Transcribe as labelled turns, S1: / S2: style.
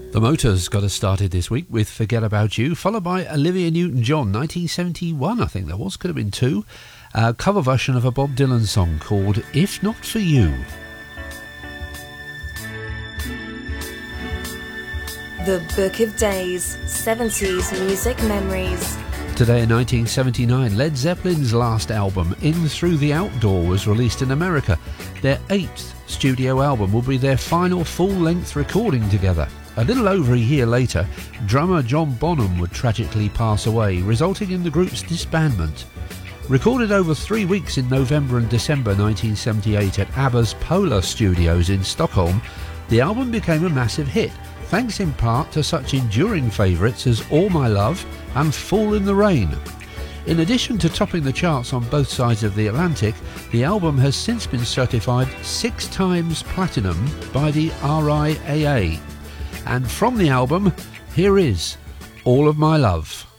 S1: The Motors got us started this week with Forget About You, followed by Olivia Newton-John, 1971 I think that was, could have been two, a cover version of a Bob Dylan song called If Not For You.
S2: The Book of Days, 70s music memories.
S1: Today in 1979, Led Zeppelin's last album, In Through the Outdoor, was released in America. Their 8th studio album will be their final full-length recording together. A little over a year later, drummer John Bonham would tragically pass away, resulting in the group's disbandment. Recorded over 3 weeks in November and December 1978 at ABBA's Polar Studios in Stockholm, the album became a massive hit, thanks in part to such enduring favourites as All My Love and Fall in the Rain. In addition to topping the charts on both sides of the Atlantic, the album has since been certified 6 times platinum by the RIAA. And from the album, here is All of My Love.